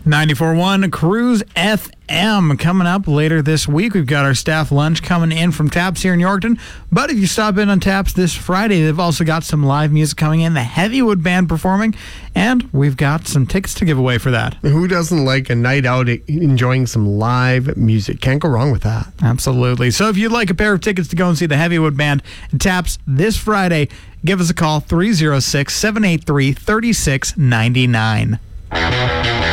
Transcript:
94.1 Cruise FM coming up later this week. We've got our staff lunch coming in from Taps here in Yorkton. But if you stop in on Taps this Friday, they've also got some live music coming in, the Heavywood Band performing, and we've got some tickets to give away for that. Who doesn't like a night out enjoying some live music? Can't go wrong with that. Absolutely. So if you'd like a pair of tickets to go and see the Heavywood Band at Taps this Friday, give us a call, 306-783-3699.